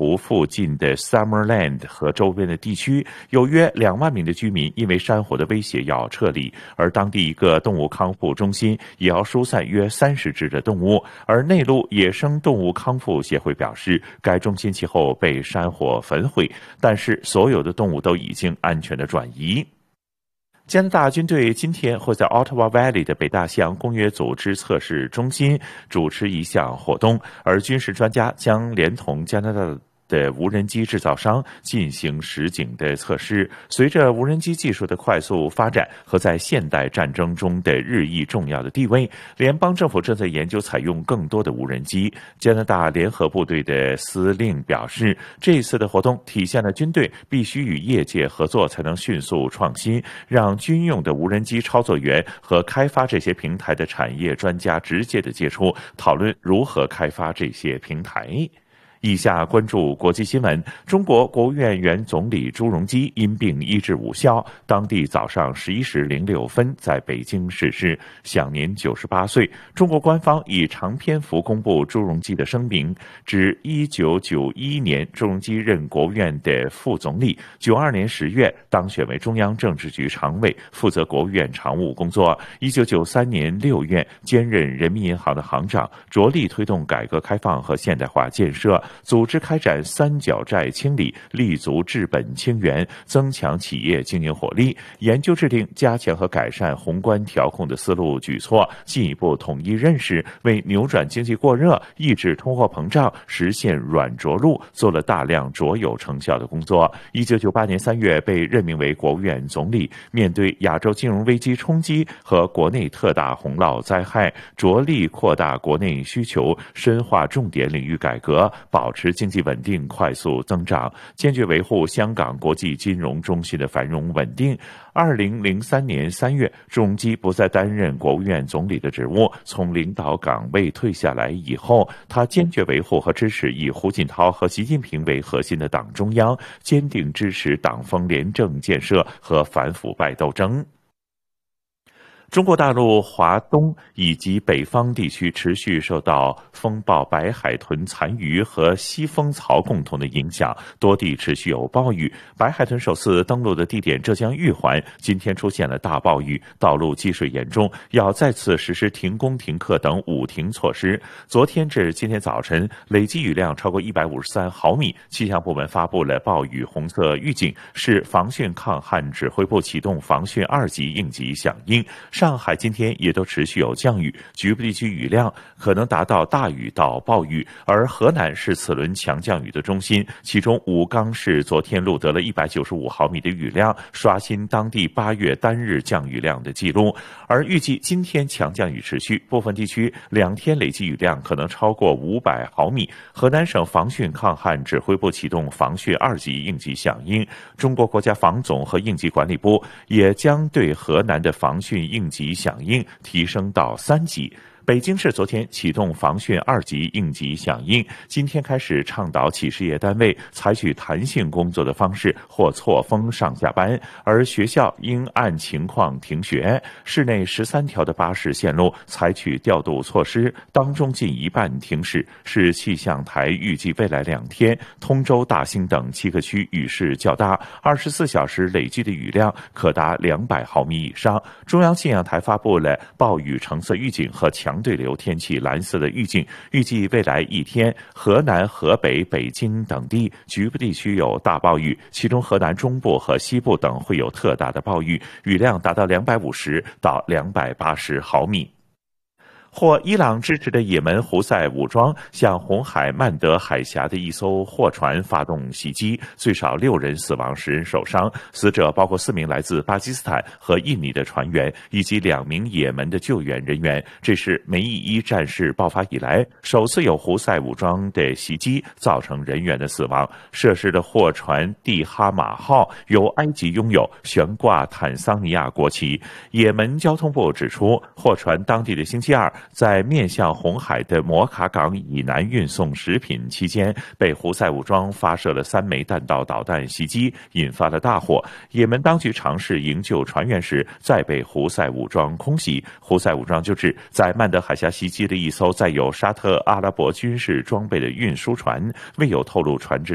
湖附近的 Summerland 和周边的地区，有约2万名的居民因为山火的威胁要撤离，而当地一个动物康复中心也要疏散约30只的动物。而内陆野生动物康复协会表示，该中心其后被山火焚毁，但是所有的动物都已经安全的转移。加拿大军队今天会在 Ottawa Valley 的北大西洋公约组织测试中心主持一项活动，而军事专家将连同加拿大的无人机制造商进行实景的测试。随着无人机技术的快速发展和在现代战争中的日益重要的地位，联邦政府正在研究采用更多的无人机。加拿大联合部队的司令表示，这次的活动体现了军队必须与业界合作才能迅速创新，让军用的无人机操作员和开发这些平台的产业专家直接的接触，讨论如何开发这些平台。以下关注国际新闻。中国国务院原总理朱镕基因病医治无效，当地早上11时06分在北京逝世，享年98岁。中国官方以长篇幅公布朱镕基的声明，指1991年朱镕基任国务院的副总理，92年10月当选为中央政治局常委，负责国务院常务工作。1993年6月兼任人民银行的行长，着力推动改革开放和现代化建设，组织开展三角债清理，立足治本清源，增强企业经营活力，研究制定加强和改善宏观调控的思路举措，进一步统一认识，为扭转经济过热、抑制通货膨胀、实现软着陆做了大量卓有成效的工作。1998年3月被任命为国务院总理，面对亚洲金融危机冲击和国内特大洪涝灾害，着力扩大国内需求，深化重点领域改革，保持经济稳定快速增长，坚决维护香港国际金融中心的繁荣稳定。2003年3月，朱镕基不再担任国务院总理的职务，从领导岗位退下来以后，他坚决维护和支持以胡锦涛和习近平为核心的党中央，坚定支持党风廉政建设和反腐败斗争。中国大陆华东以及北方地区持续受到风暴白海豚残余和西风槽共同的影响，多地持续有暴雨。白海豚首次登陆的地点浙江玉环今天出现了大暴雨，道路积水严重，要再次实施停工停课等5停措施。昨天至今天早晨累计雨量超过153毫米，气象部门发布了暴雨红色预警，市防汛抗旱指挥部启动防汛2级应急响应。上海今天也都持续有降雨，局部地区雨量可能达到大雨到暴雨，而河南是此轮强降雨的中心，其中武冈市昨天录得了195毫米的雨量，刷新当地8月单日降雨量的记录。而预计今天强降雨持续，部分地区2天累计雨量可能超过500毫米。河南省防汛抗旱指挥部启动防汛2级应急响应，中国国家防总和应急管理部也将对河南的防汛应急响应提升到3级。北京市昨天启动防汛2级应急响应，今天开始倡导企事业单位采取弹性工作的方式或错峰上下班，而学校应按情况停学。市内13条的巴士线路采取调度措施，当中近一半停驶。市气象台预计未来2天，通州、大兴等7个区雨势较大，24小时累计的雨量可达200毫米以上。中央气象台发布了暴雨橙色预警和强对流天气蓝色的预警，预计未来1天，河南、河北、北京等地局部地区有大暴雨，其中河南中部和西部等会有特大的暴雨，雨量达到250到280毫米。获伊朗支持的也门胡塞武装向红海曼德海峡的一艘货船发动袭击，最少6人死亡，10人受伤，死者包括4名来自巴基斯坦和印尼的船员，以及2名也门的救援人员。这是梅伊伊战事爆发以来首次有胡塞武装的袭击造成人员的死亡。涉事的货船蒂哈马号由埃及拥有，悬挂坦桑尼亚国旗。也门交通部指出，货船当地的星期二在面向红海的摩卡港以南运送食品期间，被胡塞武装发射了3枚弹道导弹袭击，引发了大火。也门当局尝试营救船员时，再被胡塞武装空袭。胡塞武装就指，在曼德海峡袭击的一艘载有沙特阿拉伯军事装备的运输船，未有透露船只